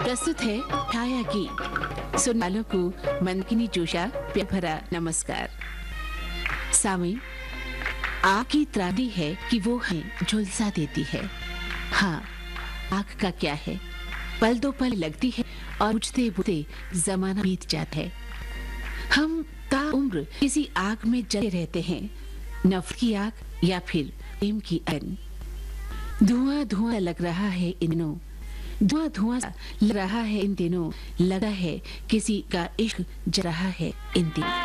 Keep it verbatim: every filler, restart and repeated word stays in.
प्रस्तुत है छाया गीत। सुनने वालों को मंदाकिनी जोशी प्यार भरा नमस्कार। सामीन, आग की त्रादी है कि वो हमें झुलसा देती है। हाँ, आग का क्या है, पल दो पल लगती है और बुझते बुझते जमाना बीत जाता है। हम ताउम्र किसी आग में जले रहते हैं, नफरत की आग या फिर प्रेम की अग्नि। धुआं धुआं लग रहा है इन दिनों, धुआं धुआं लग रहा है इन दिनों, लगा है किसी का इश्क जल रहा है इन दिनों।